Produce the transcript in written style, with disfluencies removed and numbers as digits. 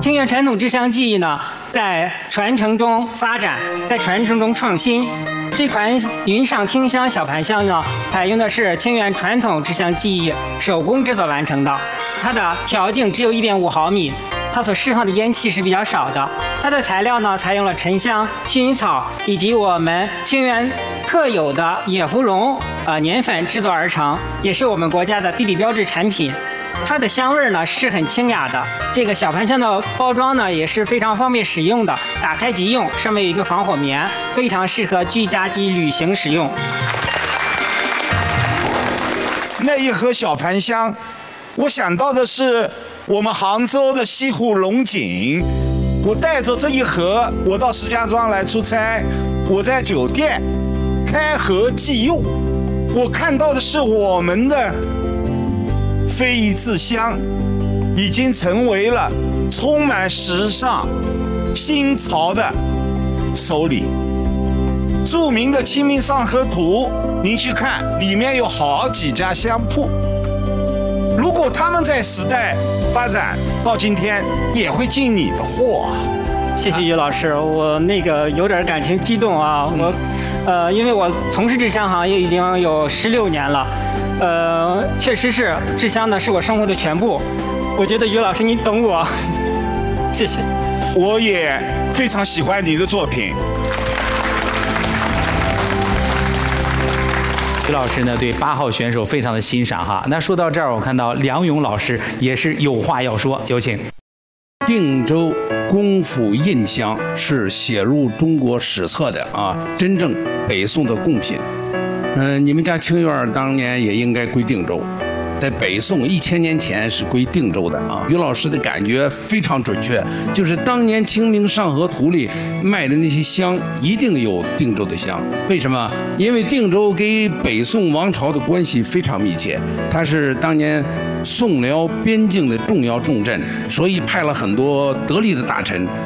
清源传统制香技艺呢，在传承中发展，在传承中创新。这款云上听香小盘香呢，采用的是清源传统制香技艺手工制作完成的，它的条径只有1.5毫米。它所释放的烟气是比较少的。它的材料呢，采用了沉香、薰衣草以及我们清源特有的野芙蓉粘粉制作而成，也是我们国家的地理标志产品。它的香味呢是很清雅的。这个小盘香的包装呢也是非常方便使用的，打开即用，上面有一个防火棉，非常适合居家及旅行使用。 那一盒小盘香，我想到的是我们杭州的西湖龙井。我带着这一盒，我到石家庄来出差，我在酒店开盒即用。我看到的是我们的非遗制香已经成为了充满时尚新潮的首礼。著名的《清明上河图》，您去看，里面有好几家香铺。如果他们在时代发展到今天，也会进你的货啊！ 谢谢于老师，我有点感情激动啊！因为我从事制香行业已经有16年了，确实是制香呢是我生活的全部。我觉得于老师您懂我，谢谢。 我也非常喜欢你的作品。 于老师呢对8号选手非常的欣赏哈。那说到这儿，我看到梁勇老师也是有话要说，有请。 定州功夫印香是写入中国史册的真正北宋的贡品。你们家清苑当年也应该归定州，在北宋1000年前是归定州的啊。于老师的感觉非常准确，就是当年《清明上河图》里卖的那些香一定有定州的香。为什么？因为定州跟北宋王朝的关系非常密切，它是当年宋辽边境的重要重镇，所以派了很多得力的大臣